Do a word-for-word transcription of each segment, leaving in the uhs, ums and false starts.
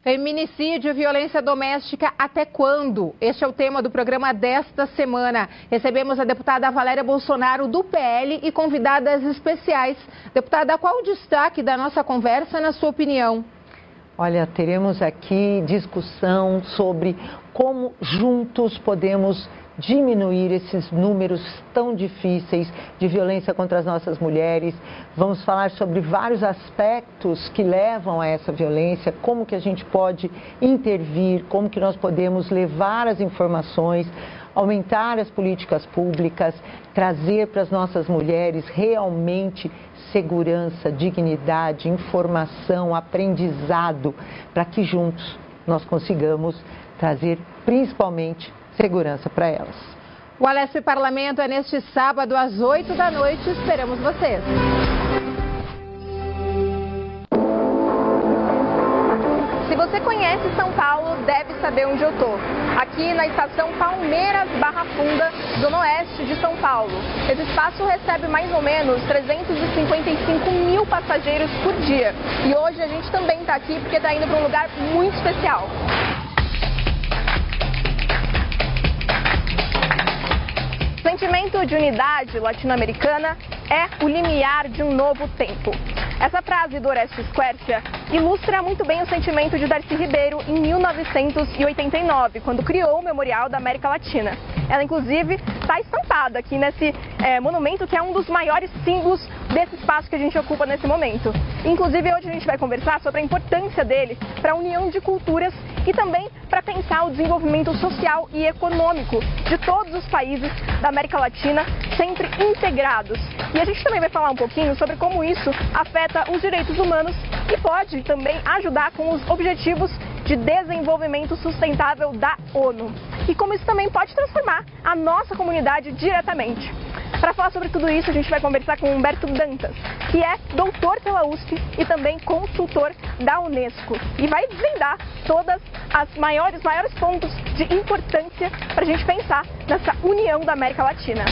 Feminicídio e violência doméstica até quando? Este é o tema do programa desta semana. Recebemos a deputada Valéria Bolsonaro do P L e convidadas especiais. Deputada, qual o destaque da nossa conversa, na sua opinião? Olha, teremos aqui discussão sobre como juntos podemos diminuir esses números tão difíceis de violência contra as nossas mulheres. Vamos falar sobre vários aspectos que levam a essa violência, como que a gente pode intervir, como que nós podemos levar as informações, aumentar as políticas públicas, trazer para as nossas mulheres realmente segurança, dignidade, informação, aprendizado, para que juntos nós consigamos trazer principalmente segurança para elas. O Alesp Parlamento é neste sábado às oito da noite. Esperamos vocês. Se você conhece São Paulo, deve saber onde eu tô. Aqui na estação Palmeiras Barra Funda, zona oeste de São Paulo. Esse espaço recebe mais ou menos trezentos e cinquenta e cinco mil passageiros por dia. E hoje a gente também está aqui porque está indo para um lugar muito especial. O sentimento de unidade latino-americana é o limiar de um novo tempo. Essa frase do Orestes Quercia ilustra muito bem o sentimento de Darcy Ribeiro em mil novecentos e oitenta e nove, quando criou o Memorial da América Latina. Ela, inclusive, está estampada aqui nesse é, monumento, que é um dos maiores símbolos desse espaço que a gente ocupa nesse momento. Inclusive, hoje a gente vai conversar sobre a importância dele para a união de culturas e também para pensar o desenvolvimento social e econômico de todos os países da América Latina, sempre integrados. E a gente também vai falar um pouquinho sobre como isso afeta os direitos humanos e pode também ajudar com os objetivos de desenvolvimento sustentável da ONU. E como isso também pode transformar a nossa comunidade diretamente. Para falar sobre tudo isso, a gente vai conversar com Humberto Dantas, que é doutor pela U S P e também consultor da Unesco. E vai desvendar todas as maiores, maiores pontos de importância para a gente pensar nessa união da América Latina.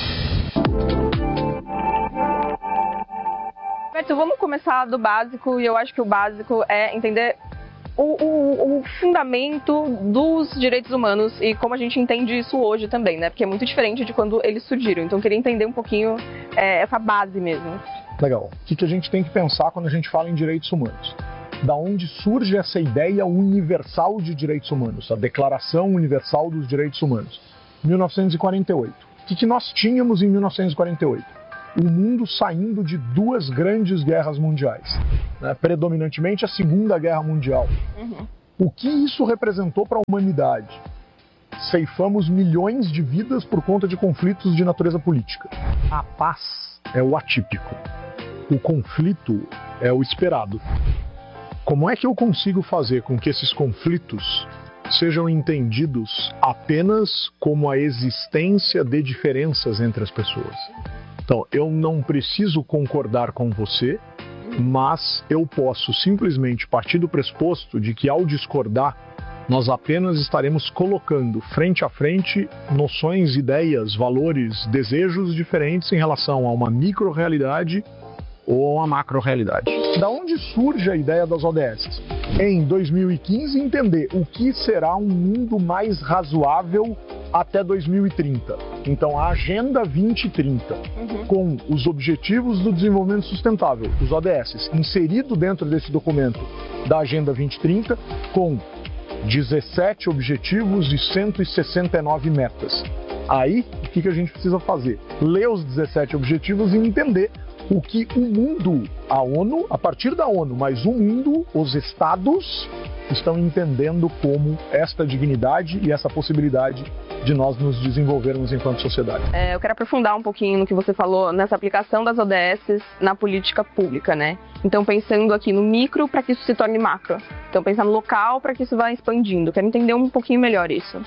Humberto, vamos começar do básico, e eu acho que o básico é entender O, o, o fundamento dos direitos humanos e como a gente entende isso hoje também, né? Porque é muito diferente de quando eles surgiram. Então eu queria entender um pouquinho é, essa base mesmo. Legal. O que a gente tem que pensar quando a gente fala em direitos humanos? Da onde surge essa ideia universal de direitos humanos, a Declaração Universal dos Direitos Humanos? mil novecentos e quarenta e oito. O que nós tínhamos em mil novecentos e quarenta e oito? O mundo saindo de duas grandes guerras mundiais, né? Predominantemente a Segunda Guerra Mundial. Uhum. O que isso representou para a humanidade? Ceifamos milhões de vidas por conta de conflitos de natureza política. A paz é o atípico. O conflito é o esperado. Como é que eu consigo fazer com que esses conflitos sejam entendidos apenas como a existência de diferenças entre as pessoas? Então, eu não preciso concordar com você, mas eu posso simplesmente partir do pressuposto de que, ao discordar, nós apenas estaremos colocando frente a frente noções, ideias, valores, desejos diferentes em relação a uma micro-realidade ou a uma macro-realidade. Da onde surge a ideia das O D S? Em dois mil e quinze, entender o que será um mundo mais razoável até dois mil e trinta. Então, a Agenda vinte trinta, uhum. com os Objetivos do Desenvolvimento Sustentável, os O D S, inserido dentro desse documento da Agenda vinte trinta, com dezessete objetivos e cento e sessenta e nove metas. Aí, o que a gente precisa fazer? Ler os dezessete objetivos e entender o que o mundo, a ONU, a partir da ONU, mas o mundo, os estados, estão entendendo como esta dignidade e essa possibilidade de nós nos desenvolvermos enquanto sociedade. É, eu quero aprofundar um pouquinho no que você falou nessa aplicação das O D S na política pública, né? Então, pensando aqui no micro para que isso se torne macro. Então, pensar no local para que isso vá expandindo. Quero entender um pouquinho melhor isso.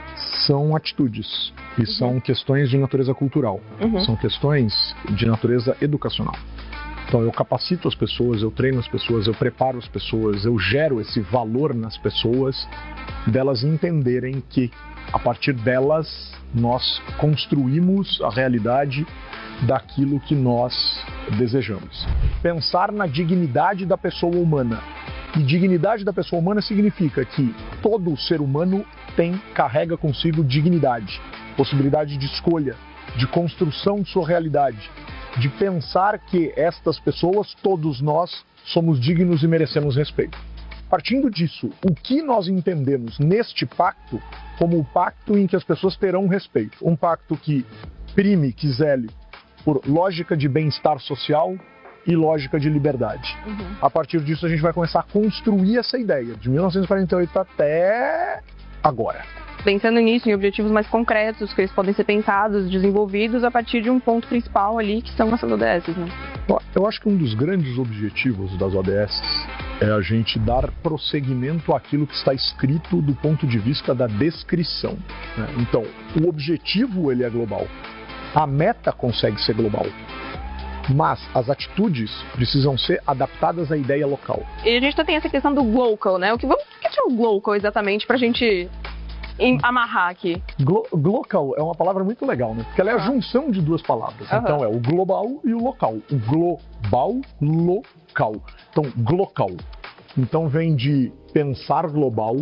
São atitudes e uhum. são questões de natureza cultural, uhum. são questões de natureza educacional. Então eu capacito as pessoas, eu treino as pessoas, eu preparo as pessoas, eu gero esse valor nas pessoas, delas entenderem que a partir delas nós construímos a realidade daquilo que nós desejamos. Pensar na dignidade da pessoa humana E dignidade da pessoa humana significa que todo ser humano tem, carrega consigo dignidade, possibilidade de escolha, de construção de sua realidade, de pensar que estas pessoas, todos nós, somos dignos e merecemos respeito. Partindo disso, o que nós entendemos neste pacto como o pacto em que as pessoas terão respeito? Um pacto que prime, que zele por lógica de bem-estar social e lógica de liberdade. Uhum. A partir disso, a gente vai começar a construir essa ideia, de mil novecentos e quarenta e oito até agora. Pensando nisso, em objetivos mais concretos, que eles podem ser pensados, desenvolvidos a partir de um ponto principal ali, que são essas O D Ss, né? Eu acho que um dos grandes objetivos das O D Ss é a gente dar prosseguimento àquilo que está escrito do ponto de vista da descrição, né? Então, o objetivo ele é global, a meta consegue ser global, mas as atitudes precisam ser adaptadas à ideia local. E a gente também tem essa questão do glocal, né? O que, vamos, o que é o glocal exatamente pra gente em, amarrar aqui? Glo glocal é uma palavra muito legal, né? Porque ela é a junção de duas palavras. Uhum. Então é o global e o local. O global, local. Então, glocal. Então vem de pensar global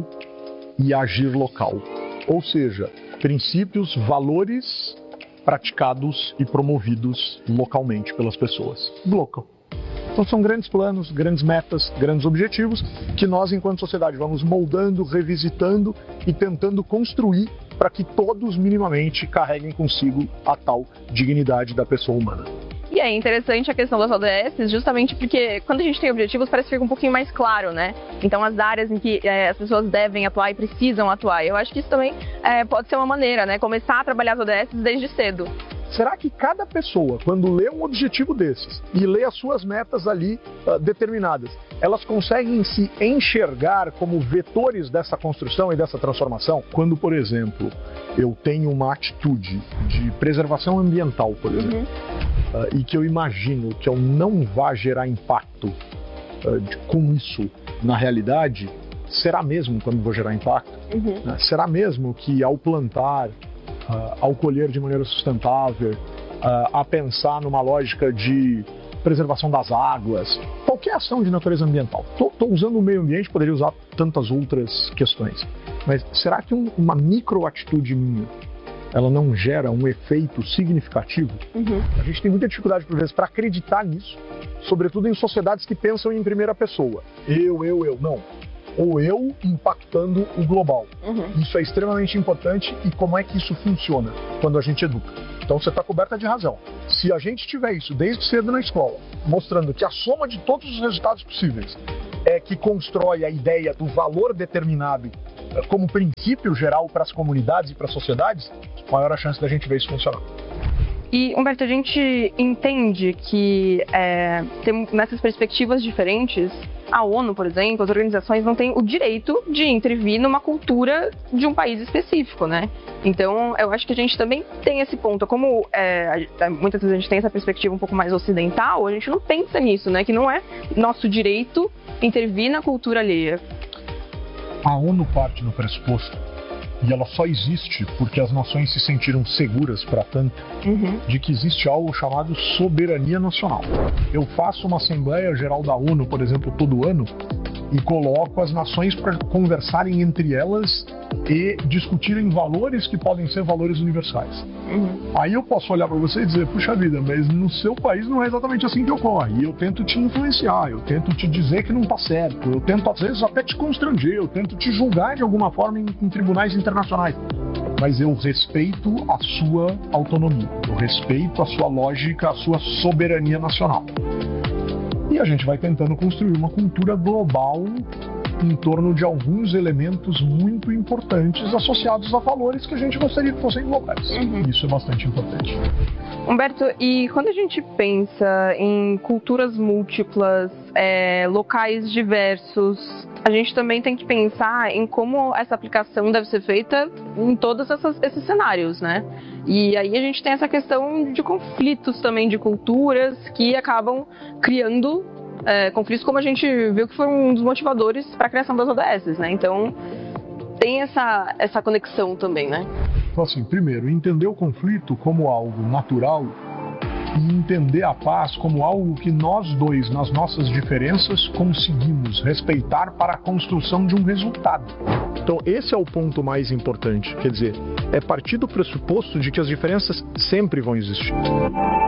e agir local. Ou seja, princípios, valores praticados e promovidos localmente pelas pessoas. Glocal. Então são grandes planos, grandes metas, grandes objetivos que nós, enquanto sociedade, vamos moldando, revisitando e tentando construir para que todos minimamente carreguem consigo a tal dignidade da pessoa humana. E é interessante a questão das O D Ss, justamente porque quando a gente tem objetivos parece que fica um pouquinho mais claro, né? Então as áreas em que é, as pessoas devem atuar e precisam atuar. Eu acho que isso também é, pode ser uma maneira, né? Começar a trabalhar as O D Ss desde cedo. Será que cada pessoa, quando lê um objetivo desses e lê as suas metas ali uh, determinadas, elas conseguem se enxergar como vetores dessa construção e dessa transformação? Quando, por exemplo, eu tenho uma atitude de preservação ambiental, por exemplo, uhum. uh, e que eu imagino que eu não vá gerar impacto uh, de, com isso na realidade, será mesmo quando vou gerar impacto? Uhum. Uh, será mesmo que ao plantar, Uh, ao colher de maneira sustentável, uh, a pensar numa lógica de preservação das águas, qualquer ação de natureza ambiental. Estou usando o meio ambiente, poderia usar tantas outras questões, mas será que um, uma microatitude minha, ela não gera um efeito significativo? Uhum. A gente tem muita dificuldade, por vezes, para acreditar nisso, sobretudo em sociedades que pensam em primeira pessoa. Eu, eu, eu, não. Ou eu impactando o global. Uhum. Isso é extremamente importante. E como é que isso funciona quando a gente educa? Então você está coberta de razão. Se a gente tiver isso desde cedo na escola, mostrando que a soma de todos os resultados possíveis é que constrói a ideia do valor determinado como princípio geral para as comunidades e para as sociedades, maior a chance da gente ver isso funcionar. E, Humberto, a gente entende que é, tem, nessas perspectivas diferentes, a ONU, por exemplo, as organizações não têm o direito de intervir numa cultura de um país específico, né? Então, eu acho que a gente também tem esse ponto. Como é, muitas vezes a gente tem essa perspectiva um pouco mais ocidental, a gente não pensa nisso, né? Que não é nosso direito intervir na cultura alheia. A ONU parte do pressuposto, e ela só existe porque as nações se sentiram seguras para tanto, uhum. de que existe algo chamado soberania nacional. Eu faço uma Assembleia Geral da ONU, por exemplo, todo ano, e coloco as nações para conversarem entre elas e discutirem valores que podem ser valores universais. Uhum. Aí eu posso olhar para você e dizer, puxa vida, mas no seu país não é exatamente assim que ocorre. E eu tento te influenciar, eu tento te dizer que não está certo, eu tento às vezes até te constranger, eu tento te julgar de alguma forma em, em tribunais internacionais. Mas eu respeito a sua autonomia, eu respeito a sua lógica, a sua soberania nacional. E a gente vai tentando construir uma cultura global em torno de alguns elementos muito importantes associados a valores que a gente gostaria que fossem globais. Uhum. Isso é bastante importante. Humberto, e quando a gente pensa em culturas múltiplas, é, locais diversos, a gente também tem que pensar em como essa aplicação deve ser feita em todos essas, esses cenários, né? E aí a gente tem essa questão de conflitos também de culturas que acabam criando é, conflitos, como a gente viu que foi um dos motivadores para a criação das O D Ss, né? Então tem essa, essa conexão também, né? Então assim, primeiro, entender o conflito como algo natural e entender a paz como algo que nós dois, nas nossas diferenças, conseguimos respeitar para a construção de um resultado. Então esse é o ponto mais importante, quer dizer, é partir do pressuposto de que as diferenças sempre vão existir.